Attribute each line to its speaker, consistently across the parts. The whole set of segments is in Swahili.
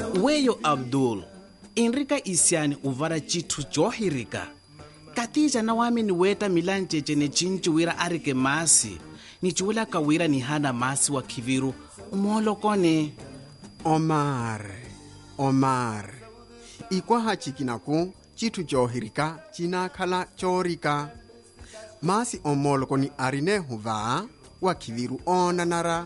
Speaker 1: Weyo Abdul, inrika isiani uvara chitu johirika. Katija na wami ni weta milanjeje ne chinchi wira arike masi. Ni chula kawira ni hana masi wa kiviru umolo kone.
Speaker 2: Omar. Ikwa hachikinaku chitu johirika chinakhala chorika. Masi omolo koni arine huva wa kiviru onanara.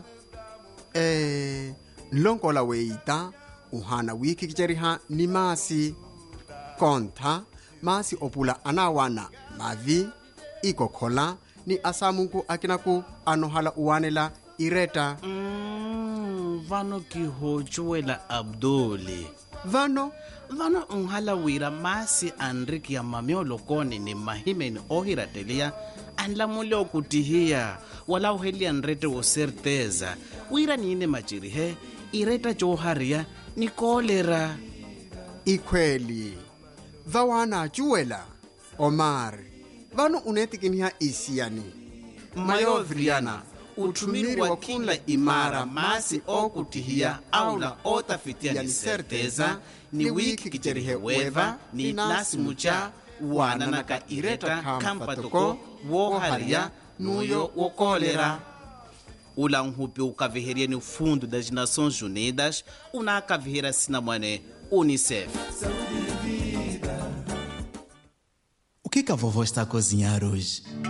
Speaker 2: Nlongola weita uhana wiki kicheriha ni masi. Kontha masi opula anawana mavi ikokhola ni asamunku akinaku anohala uwanela ireta.
Speaker 1: Vano kihochuela Abduli.
Speaker 2: Vano
Speaker 1: unhala wira masi anriki ya mamiolo kone ni mahimeni ohiratelia anla mule okutihia wala uhelia nrete o certeza wira niine machirihe ireta joharia ni kolera.
Speaker 2: Ikweli vawana chuela Omar vano unetikiniha isiani
Speaker 1: Mayovriana utumiri wa kila imara masi okutihia aula otafitia ni certeza ni wiki kicherihe weva ni nasi mucha wananaka ireta kampatoko woharia nuyo wokolera. Ula nhupi ukaviheria ni fundo das Nações Unidas unakaviheria sinamwane UNICEF.
Speaker 3: O que a vovó está a cozinhar hoje?